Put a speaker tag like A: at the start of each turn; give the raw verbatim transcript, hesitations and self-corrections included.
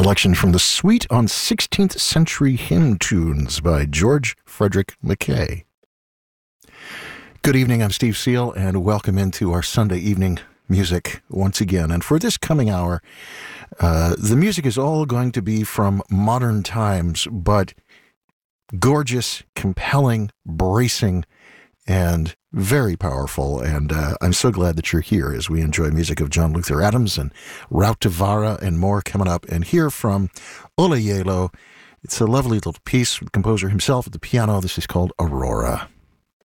A: selection from the Suite on sixteenth Century Hymn Tunes by George Frederick Mackay. Good evening, I'm Steve Seal, and welcome into our Sunday evening music once again. And for this coming hour, uh, the music is all going to be from modern times, but gorgeous, compelling, bracing, and very powerful. And uh, I'm so glad that you're here as we enjoy music of John Luther Adams and Route to Vara and more coming up. And hear from Ola Yelo. It's a lovely little piece with the composer himself at the piano. This is called Aurora.